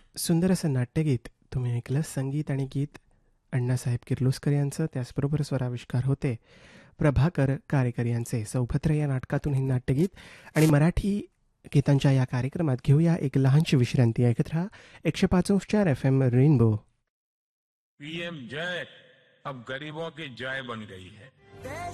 सुंदर असं नाट्यगीत तुम्ही ऐकलं. संगीत आणि गीत अण्णासाहेब किर्लोस्कर यांचं, त्याचबरोबर स्वराविष्कार होते प्रभाकर कारेकर यांचे. सौभद्र या नाटकातून हे नाट्यगीत. आणि मराठी गीतांच्या या कार्यक्रमात घेऊया एक लहानशी विश्रांती. ऐकत राहा 105.4 FM रेनबो. पीएम जय अब गरीबों की जय बन गई है.